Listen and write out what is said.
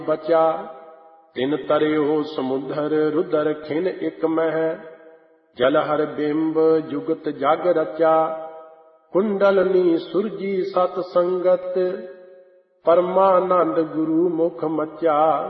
बचा। तिन तरियो समुद्र रुदर खिन इक मह, जल हर बिंब जुगत जग रचा। कुंडलनी सुरजी सत संगत, परमानंद गुरु मुख मचा।